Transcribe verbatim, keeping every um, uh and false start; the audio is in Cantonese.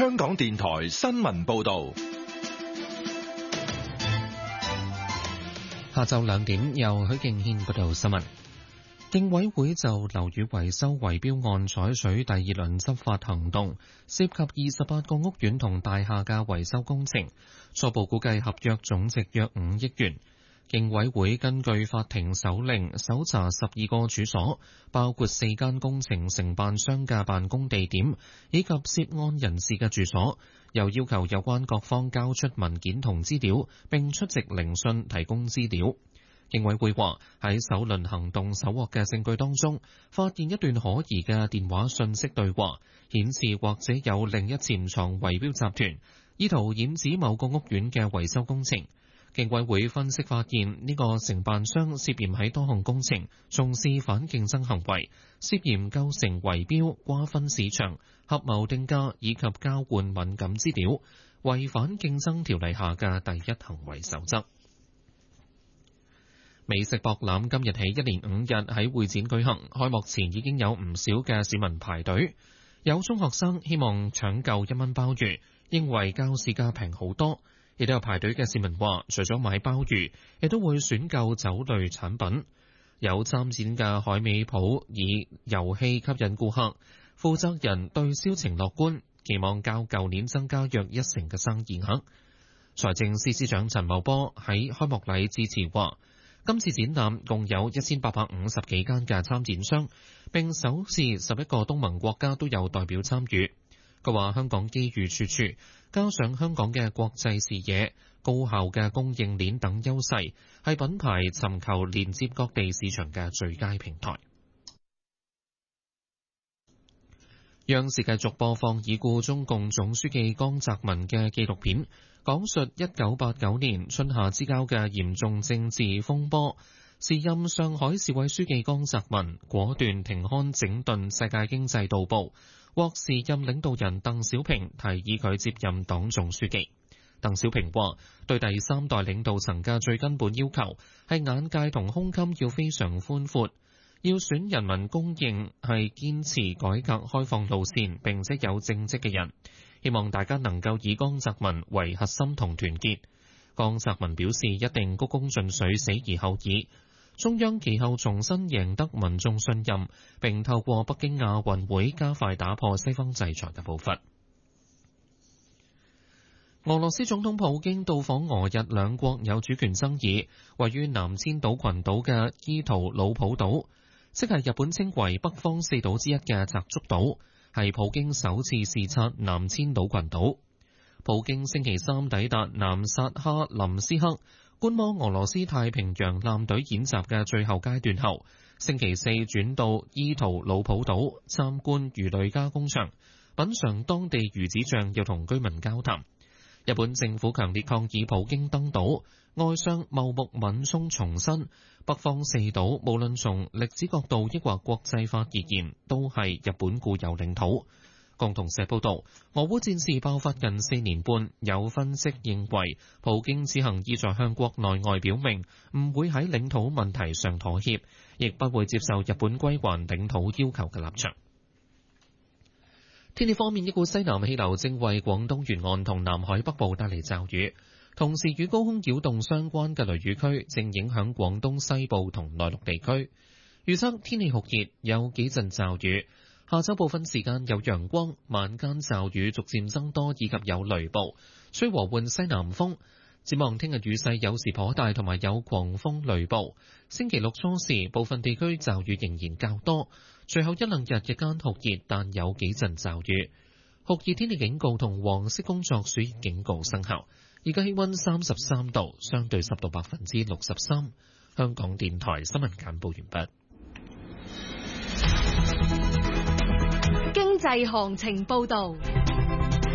香港電台新聞報道。 下晝兩點，由許敬軒報道新聞。競委會就樓宇維修圍標案採取第二輪執法行動，涉及二十八個屋苑同大廈嘅維修工程，初步估計合約總值約五億元。競委會根據法庭手令搜查十二個處所，包括四間工程承辦商嘅辦公地點，以及涉案人士嘅住所，又要求有關各方交出文件同資料，並出席聆訊提供資料。競委會話喺首輪行動搜獲嘅證據當中，發現一段可疑嘅電話訊息對話，顯示或者有另一潛藏圍標集團，意圖染指某個屋苑嘅維修工程。競委會分析發現，呢個承辦商涉嫌喺多項工程從事反競爭行為，涉嫌構成圍標、瓜分市場、合謀定價以及交換敏感資料，違反競爭條例下嘅第一行為守則。美食博覽今日起一連五日喺會展舉行，開幕前已經有唔少嘅市民排隊。有中學生希望搶購一蚊鮑魚，認為較市價平好多。亦都有排隊嘅市民話，除咗買鮑魚，亦都會選購酒類產品。有參展嘅海味鋪以遊戲吸引顧客，負責人對銷情樂觀，期望較舊年增加約一成嘅生意額。財政司司長陳茂波喺開幕禮致辭話，今次展覽共有一千八百五十幾間嘅參展商，並首次十一個東盟國家都有代表參與。佢話香港機遇處處，加上香港嘅國際視野、高效嘅供應鏈等優勢，係品牌尋求連接各地市場嘅最佳平台。央視繼續播放已故中共總書記江澤民嘅紀錄片，講述一九八九年春夏之交嘅嚴重政治風波。時任上海市委書記江澤民果斷停刊整頓世界經濟導報，獲時任領導人鄧小平提議佢接任黨總書記。鄧小平話：對第三代領導層嘅最根本要求係眼界同胸襟要非常寬闊，要選人民公認係堅持改革開放路線並且有政績嘅人。希望大家能夠以江澤民為核心同團結。江澤民表示一定鞠躬盡瘁，死而後已。中央其後重新贏得民眾信任，並透過北京亞運會加快打破西方制裁嘅步伐。俄羅斯總統普京到訪俄日兩國有主權爭議位於南千島群島嘅伊圖魯普島，即係日本稱為北方四島之一嘅澤竹島，係普京首次視察南千島群島。普京星期三抵達南薩哈林斯克，觀摩俄羅斯太平洋艦隊演習嘅最後階段後，星期四轉到伊圖魯普島參觀魚類加工場，品嘗當地魚子醬，又同居民交談。日本政府強烈抗議普京登島，外相茂木敏充重申，北方四島無論從歷史角度抑或國際法而言，都係日本固有領土。共同社報道，俄烏戰事爆發近四年半，有分析認為，普京此行意在向國內外表明，唔會喺領土問題上妥協，亦不會接受日本歸還領土要求嘅立場。天氣方面，一股西南氣流正為廣東沿岸同南海北部帶嚟驟雨，同時與高空擾動相關嘅雷雨區正影響廣東西部同內陸地區。預測天氣酷熱，有幾陣驟雨。下晝部分時間有陽光，晚間驟雨逐漸增多，以及有雷暴，吹和緩西南風。展望聽日雨勢有時頗大，同埋有狂風雷暴。星期六初時部分地區驟雨仍然較多，隨後一兩日日間酷熱，但有幾陣驟雨。酷熱天氣警告同黃色工作暑熱警告生效。而家氣溫三十三度，相對濕度百分之六十三。香港電台新聞簡報完畢。 經濟行情報道。